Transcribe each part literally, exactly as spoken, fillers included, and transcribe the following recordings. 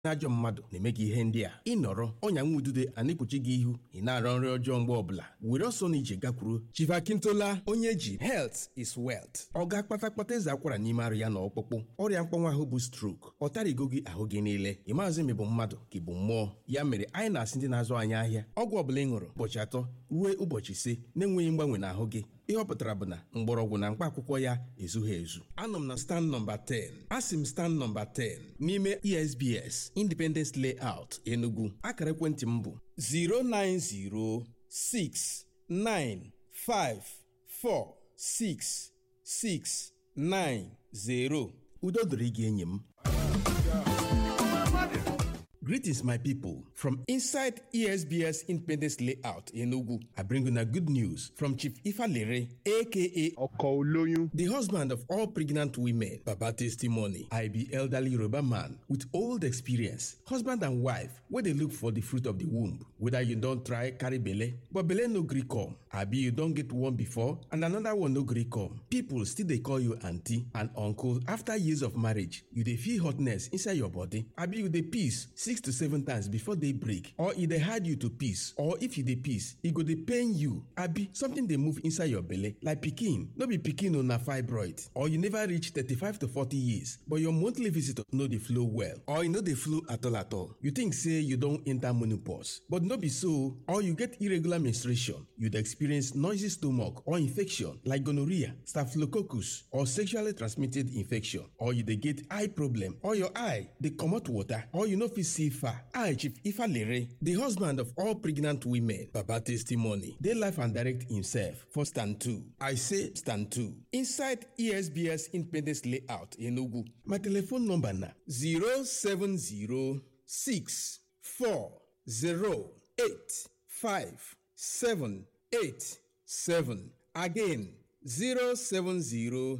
n'ajọ mmadụ na-eme gị ihe ndị a ịnọrọ ọnya nwa udude ana-ekpuchi gị ihu ị na-arọ nri ọjọọ mgbe ọbụla were ọsọ na ije gakwuru Chief Akintola onye ji health is wealth ọ ga-akpata kpata eze akwara n'ime arụ ya na ọkpụkpụ ọrịa mkpọnwa ahụ bụ stroke ọ tarigo gị ahụ gị niile ị maazị ma ị bụ mmadụ ka ị bụ mmụọ ya mere anyị na-asị ndị na-azụ anyị ahịa ọgwụ ọbụla ị ṅụrụ ụbọchị atọ ruo ụbọchị ise na-enweghị mgbanwe n'ahụ gị ihe ọ pụtara bụ na mgbọrọgwụ na mkpa akwụkwọ ya ezughị ezu anọ m na stand nọmba ten asị m stand nọmba ten n'ime E S B S Independence Layout Enugu akara ekwentị m bụ zero nine zero six nine five four six six nine zero. Udo dịrị gị enyi m. Greetings, my people. From inside E S B S Independence Layout Enugu, I bring you a good news from Chief Ifalere, aka Oko Oloyun, the husband of all pregnant women. Baba testimony. I be elderly Yoruba man with old experience, husband and wife, where they look for the fruit of the womb. Whether you don't try carry belle, but belle no gree come. Abi you don't get one before and another one no gree come. People still they call you auntie and uncle after years of marriage. You dey feel hotness inside your body. Abi you dey piss six to seven times before they break, or if they hide you to piss, or if you dey piss, e go dey pain you. Abi something dey move inside your belly like pikin. No be pikin o na fibroid. Or you never reach thirty-five to forty years, but your monthly visitor no dey flow well, or e no dey flow at all at all. You think say you don enter menopause, but no be so. Or you get irregular menstruation, you dey experience noisy stomach or infection like gonorrhea, staphylococcus, or sexually transmitted infection, or you dey get eye problem, or your eye dey comot water, or you no fit see far. I, Chief Ifalere, the husband of all pregnant women, Baba testimony, dey life and direct himself for stand two. I say stand two. Inside E S B S Independence Layout Enugu. My telephone number na zero seven zero six four zero eight five seven eight seven. Again, zero seven zero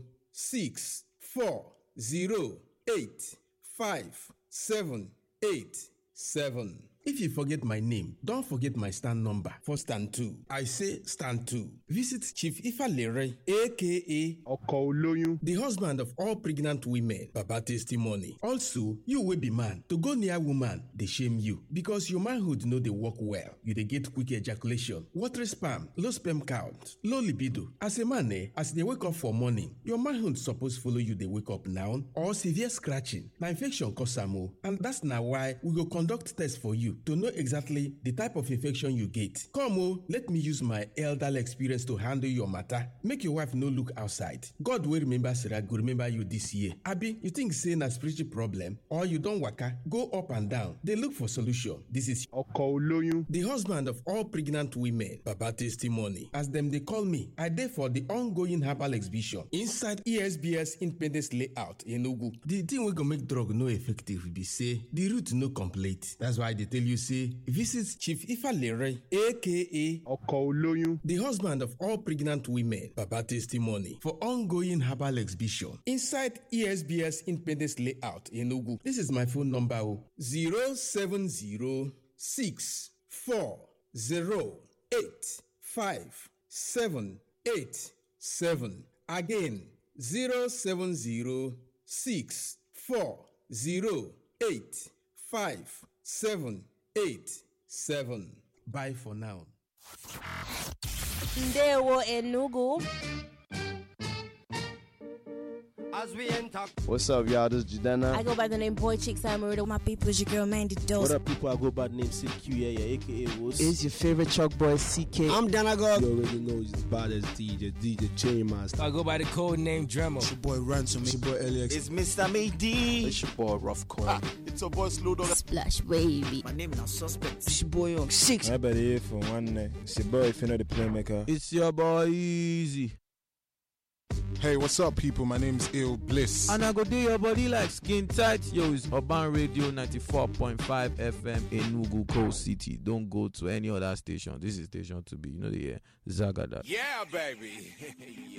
six four zero eight five seven eight seven. If you forget my name, don't forget my stand number for stand two. I say stand two. Visit Chief Ifalere, aka Oko Oloyun, the husband of all pregnant women. Baba testimony. Also, you will be man. To go near woman, they shame you because your manhood know they work well. You they get quick ejaculation, watery sperm, low sperm count, low libido. As a man, eh, as they wake up for morning, your manhood suppose follow you. They wake up now or severe scratching. Now infection cause am, and that's now why we go conduct test for you to know exactly the type of infection you get. Come oh, let me use my elderly experience to handle your matter. Make your wife no look outside. God will remember Sarah, go remember you this year. Abi, you think say na spiritual problem or you don't waka, go up and down. They look for solution. This is Oko Oloyun, the husband of all pregnant women. Baba testimony. As them they call me, I dey for the ongoing herbal exhibition inside E S B S Independence Layout Enugu. The thing we go make drug no effective be say the root no complete. That's why they tell you say visit Chief Ifalere, aka Oko Oloyun, the husband of all pregnant women. Baba testimony for ongoing herbal exhibition inside E S B S Independence Layout Enugu. This is my phone number zero seven zero six four zero eight five seven eight seven. Again, zero seven zero six four zero eight five seven eight seven. Bye for now. Ndewo Enugu. As we enter. What's up, y'all? This is Jadena. I go by the name Boy Chick Samarudo. My people is your girl Mandy Dose. What up, people? I go by the name C Q, yeah, yeah, aka Woods. It's your favorite Chuck boy C K. I'm Danagog. You already know it's bad as D J, D J Chain Master. I go by the code name Dremel. It's your boy Ransom. It's your boy L X. It's Mister Mady. It's your boy Rough Coin. Ah, it's your boy Slow Dog. Splash baby. My name is not Suspect. It's your boy Young Six. I better here for one night. It's your boy if you know the playmaker. It's your boy Easy. Hey, what's up, people? My name's Ill Bliss. And I go do your body like skin tight. Yo, it's Urban Radio ninety-four point five F M in Enugu Coast City. Don't go to any other station. This is station to be. You know the uh, Zagada. Yeah, baby.